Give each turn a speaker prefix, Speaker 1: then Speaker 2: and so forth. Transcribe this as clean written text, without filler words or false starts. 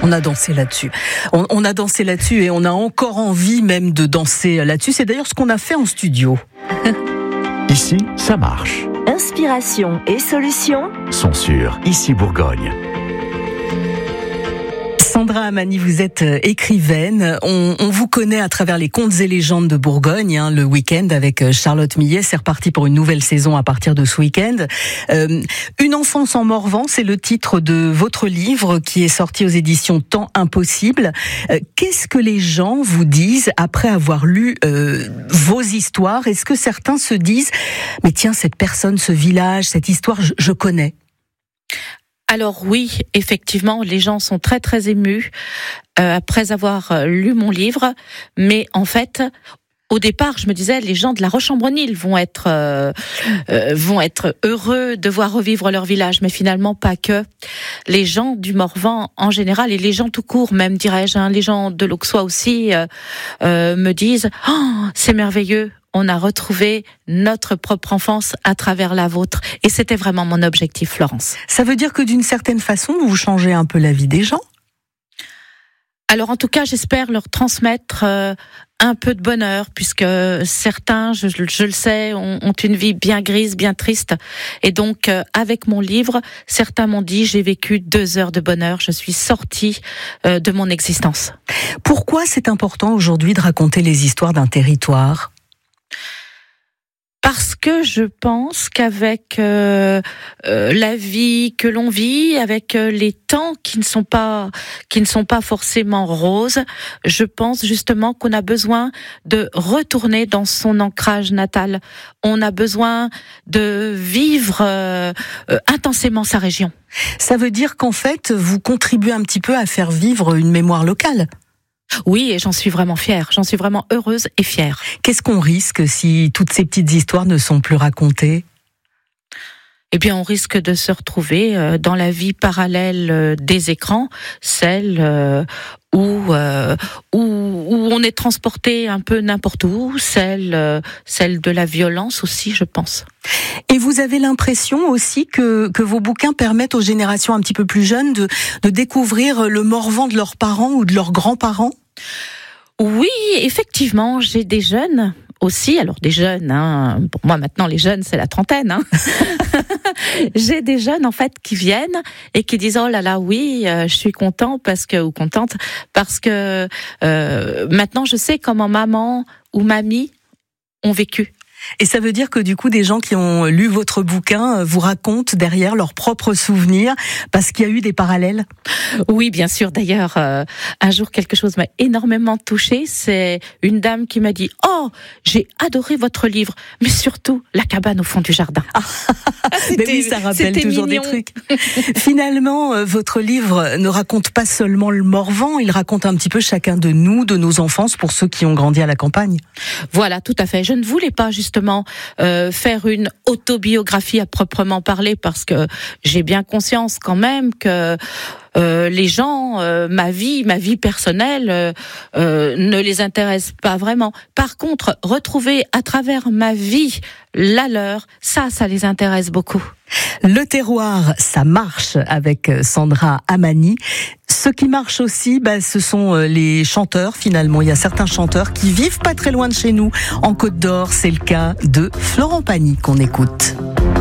Speaker 1: On a dansé là-dessus. On a dansé là-dessus et on a encore envie même de danser là-dessus. C'est d'ailleurs ce qu'on a fait en studio.
Speaker 2: Ici, ça marche.
Speaker 3: Inspiration et solutions
Speaker 2: Sont sur Ici Bourgogne.
Speaker 1: Sandra Amani, vous êtes écrivaine. On vous connaît à travers les contes et légendes de Bourgogne. Le week-end avec Charlotte Millet, c'est reparti pour une nouvelle saison à partir de ce week-end. Une enfance en Morvan, c'est le titre de votre livre qui est sorti aux éditions Temps Impossible. Qu'est-ce que les gens vous disent après avoir lu vos histoires? Est-ce que certains se disent « Mais tiens, cette personne, ce village, cette histoire, je connais ».
Speaker 4: Alors oui, effectivement, les gens sont très très émus après avoir lu mon livre, mais en fait, au départ, je me disais, les gens de La Roche-en-Brenil vont être heureux de voir revivre leur village, mais finalement pas que. Les gens du Morvan en général, et les gens tout court, même dirais-je, les gens de l'Auxois aussi, me disent « Oh, c'est merveilleux !» On a retrouvé notre propre enfance à travers la vôtre. Et c'était vraiment mon objectif, Florence.
Speaker 1: Ça veut dire que d'une certaine façon, vous changez un peu la vie des gens ?
Speaker 4: Alors en tout cas, j'espère leur transmettre un peu de bonheur, puisque certains, je le sais, ont une vie bien grise, bien triste. Et donc, avec mon livre, certains m'ont dit, j'ai vécu 2 heures de bonheur, je suis sortie de mon existence.
Speaker 1: Pourquoi c'est important aujourd'hui de raconter les histoires d'un territoire ?
Speaker 4: Parce que je pense qu'avec la vie que l'on vit, avec les temps qui ne sont pas forcément roses, je pense justement qu'on a besoin de retourner dans son ancrage natal. On a besoin de vivre intensément sa région.
Speaker 1: Ça veut dire qu'en fait, vous contribuez un petit peu à faire vivre une mémoire locale ?
Speaker 4: Oui, et j'en suis vraiment fière. J'en suis vraiment heureuse et fière.
Speaker 1: Qu'est-ce qu'on risque si toutes ces petites histoires ne sont plus racontées ?
Speaker 4: Eh bien, on risque de se retrouver dans la vie parallèle des écrans, celle où on est transporté un peu n'importe où, celle de la violence aussi, je pense.
Speaker 1: Et vous avez l'impression aussi que vos bouquins permettent aux générations un petit peu plus jeunes de découvrir le Morvan de leurs parents ou de leurs grands-parents ?
Speaker 4: Oui, effectivement, j'ai des jeunes aussi, alors des jeunes, pour moi maintenant les jeunes c'est la trentaine. J'ai des jeunes en fait qui viennent et qui disent oh là là oui, je suis contente parce que maintenant je sais comment maman ou mamie ont vécu.
Speaker 1: Et ça veut dire que du coup, des gens qui ont lu votre bouquin vous racontent derrière leurs propres souvenirs parce qu'il y a eu des parallèles ?
Speaker 4: Oui, bien sûr. D'ailleurs, un jour, quelque chose m'a énormément touchée. C'est une dame qui m'a dit « Oh, j'ai adoré votre livre, mais surtout la cabane au fond du jardin. »
Speaker 1: Mais oui, ça rappelle toujours mignon. Des trucs. Finalement, votre livre ne raconte pas seulement le Morvan, il raconte un petit peu chacun de nous, de nos enfances, pour ceux qui ont grandi à la campagne.
Speaker 4: Voilà, tout à fait. Je ne voulais pas justement faire une autobiographie à proprement parler parce que j'ai bien conscience quand même que les gens, ma vie personnelle ne les intéresse pas vraiment. Par contre, retrouver à travers ma vie la leur, ça les intéresse beaucoup.
Speaker 1: Le terroir, ça marche avec Sandra Amani. Ce qui marche aussi, ce sont les chanteurs finalement. Il y a certains chanteurs qui vivent pas très loin de chez nous, en Côte d'Or. C'est le cas de Florent Pagny qu'on écoute.